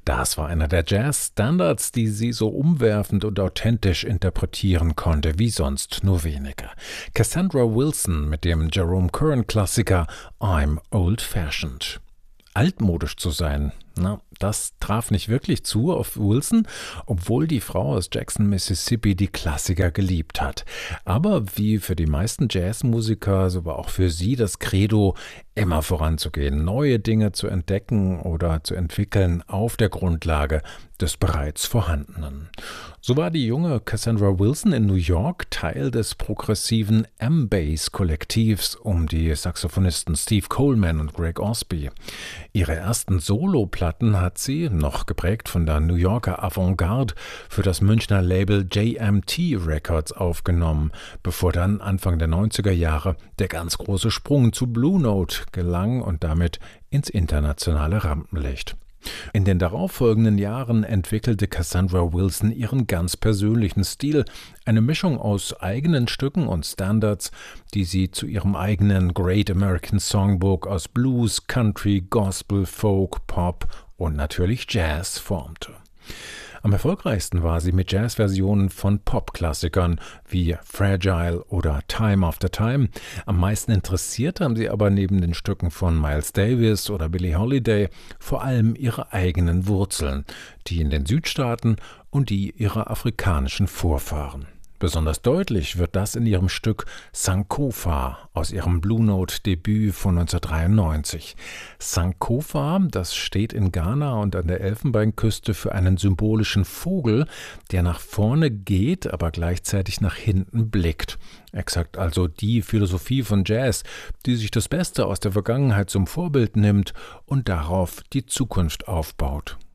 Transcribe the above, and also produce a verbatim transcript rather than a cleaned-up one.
Das war einer der Jazz-Standards, die sie so umwerfend und authentisch interpretieren konnte, wie sonst nur wenige. Cassandra Wilson mit dem Jerome Kern-Klassiker I'm Old-Fashioned. Altmodisch zu sein, na, das traf nicht wirklich zu auf Wilson, obwohl die Frau aus Jackson, Mississippi die Klassiker geliebt hat. Aber wie für die meisten Jazzmusiker, so war auch für sie das Credo, immer voranzugehen, neue Dinge zu entdecken oder zu entwickeln auf der Grundlage des bereits Vorhandenen. So war die junge Cassandra Wilson in New York Teil des progressiven M-Bass-Kollektivs um die Saxophonisten Steve Coleman und Greg Osby. Ihre ersten Soloplatten hat sie, noch geprägt von der New Yorker Avantgarde, für das Münchner Label J M T Records aufgenommen, bevor dann Anfang der neunziger Jahre der ganz große Sprung zu Blue Note gelang und damit ins internationale Rampenlicht. In den darauffolgenden Jahren entwickelte Cassandra Wilson ihren ganz persönlichen Stil, eine Mischung aus eigenen Stücken und Standards, die sie zu ihrem eigenen Great American Songbook aus Blues, Country, Gospel, Folk, Pop und natürlich Jazz formte. Am erfolgreichsten war sie mit Jazzversionen von Popklassikern wie Fragile oder Time After Time. Am meisten interessiert haben sie aber neben den Stücken von Miles Davis oder Billie Holiday vor allem ihre eigenen Wurzeln, die in den Südstaaten und die ihrer afrikanischen Vorfahren. Besonders deutlich wird das in ihrem Stück Sankofa aus ihrem Blue Note Debüt von neunzehnhundertdreiundneunzig. Sankofa, das steht in Ghana und an der Elfenbeinküste für einen symbolischen Vogel, der nach vorne geht, aber gleichzeitig nach hinten blickt. Exakt also die Philosophie von Jazz, die sich das Beste aus der Vergangenheit zum Vorbild nimmt und darauf die Zukunft aufbaut.